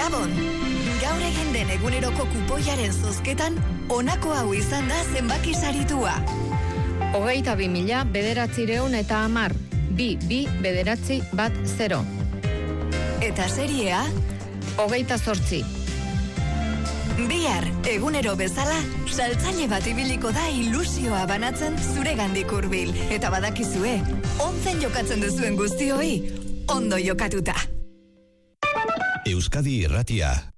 Gabon! Gaur egin den eguneroko kupoiaren zozketan, honako hau izan da zenbaki saritua. 22.910 22910. Eta seriea? 28. Bihar, egunero bezala, saltzaile bat ibiliko da ilusioa banatzen zuregandik hurbil. Eta badakizue, onzen jokatzen duzuen guztioi, ondo jokatuta. Euskadi Irratia,